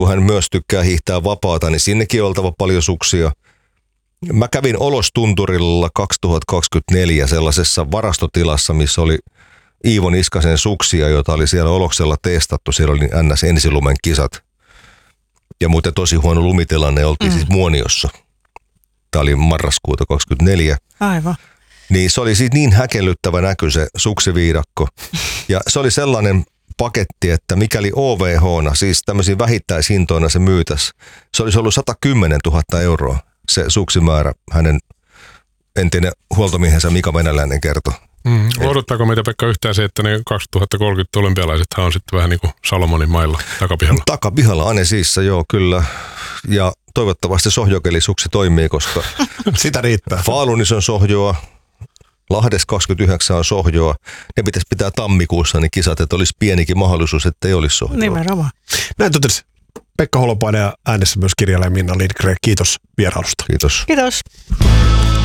kun hän myös tykkää hiihtää vapaata, niin sinnekin on oltava paljon suksia. Mä kävin Olostunturilla 2024 sellaisessa varastotilassa, missä oli Iivo Niskasen suksia, joita oli siellä Oloksella testattu. Siellä oli NS ensilumen kisat. Ja muuten tosi huono lumitilanne, oltiin siis Muoniossa. Tämä oli marraskuuta 2024. Aivan. Niin se oli siis niin häkellyttävä näky se suksiviidakko. Ja se oli sellainen paketti, että mikäli OVH:na, siis tämmöisiin vähittäishintoina se myytäisi, se olisi ollut 110 000 euroa se suksimäärä, hänen entinen huoltomiehensä Mika Venäläinen kertoi. Odottaako meitä, Pekka, yhtään se, että ne 2030 olympialaisethan on sitten vähän niin kuin Salomonin mailla takapihalla? Takapihalla, Anesiissa, joo, kyllä. Ja toivottavasti sohjokelisuksi toimii, koska sitä riittää. Falunissa on sohjoa, Lahdessa 29 on sohjoa. Ne pitäisi pitää tammikuussa niin kisat, että olisi pienikin mahdollisuus, että ei olisi sohjoa. Nimenomaan. Näin totesi Pekka Holopainen ja äänessä myös kirjailija Minna Lindgren. Kiitos vierailusta. Kiitos. Kiitos.